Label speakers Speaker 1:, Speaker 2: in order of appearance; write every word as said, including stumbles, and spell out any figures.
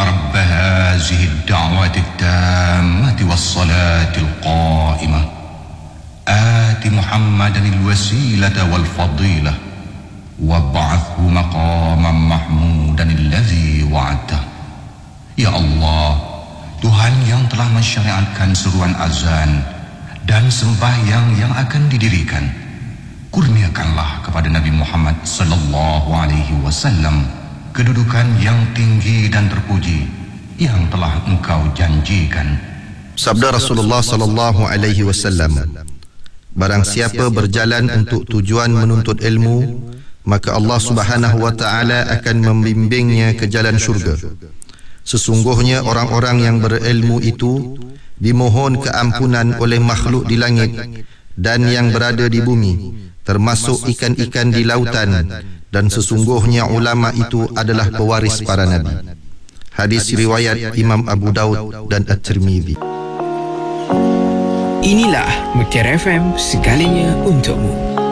Speaker 1: رب هذه الدعوة التامة والصلاة القائمة آت محمدا الوسيلة والفضيلة وابعثه مقاما محمودا الذي وعدته. Ya Allah, Tuhan yang telah mensyariatkan seruan azan dan sembahyang yang akan didirikan, kurniakanlah kepada Nabi Muhammad sallallahu alaihi wasallam kedudukan yang tinggi dan terpuji yang telah Engkau janjikan.
Speaker 2: Sabda Rasulullah sallallahu alaihi wasallam, barang siapa berjalan untuk tujuan menuntut ilmu, maka Allah Subhanahu wa taala akan membimbingnya ke jalan syurga. Sesungguhnya orang-orang yang berilmu itu dimohon keampunan oleh makhluk di langit dan yang berada di bumi, termasuk ikan-ikan di lautan, dan sesungguhnya ulama itu adalah pewaris para nabi. Hadis riwayat Imam Abu Daud dan At-Tirmidzi.
Speaker 3: Inilah Mutiara F M, segalanya untukmu.